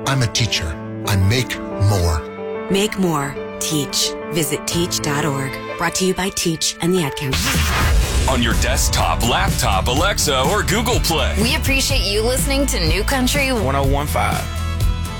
I'm a teacher. I make more. Make more. Teach. Visit teach.org. Brought to you by Teach and the Ad Council. On your desktop, laptop, Alexa, or Google Play. We appreciate you listening to New Country 1015.